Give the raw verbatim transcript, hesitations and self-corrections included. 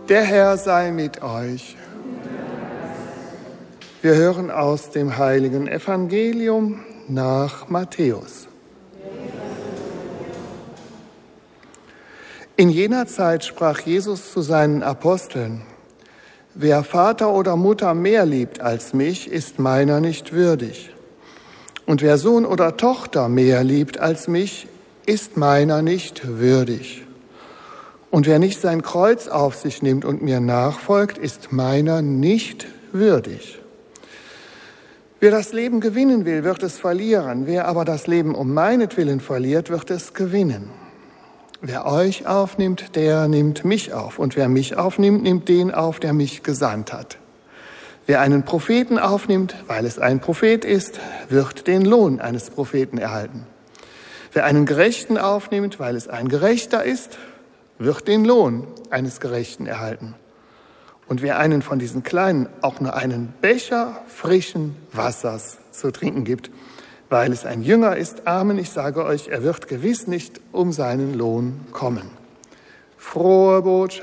Der Herr sei mit euch. Wir hören aus dem heiligen Evangelium nach Matthäus. In jener Zeit sprach Jesus zu seinen Aposteln: Wer Vater oder Mutter mehr liebt als mich, ist meiner nicht würdig. Und wer Sohn oder Tochter mehr liebt als mich, ist meiner nicht würdig. Und wer nicht sein Kreuz auf sich nimmt und mir nachfolgt, ist meiner nicht würdig. Wer das Leben gewinnen will, wird es verlieren. Wer aber das Leben um meinetwillen verliert, wird es gewinnen. Wer euch aufnimmt, der nimmt mich auf. Und wer mich aufnimmt, nimmt den auf, der mich gesandt hat. Wer einen Propheten aufnimmt, weil es ein Prophet ist, wird den Lohn eines Propheten erhalten. Wer einen Gerechten aufnimmt, weil es ein Gerechter ist, wird den Lohn eines Gerechten erhalten. Und wer einen von diesen Kleinen auch nur einen Becher frischen Wassers zu trinken gibt, weil es ein Jünger ist, Amen, ich sage euch, er wird gewiss nicht um seinen Lohn kommen. Frohe Botschaft.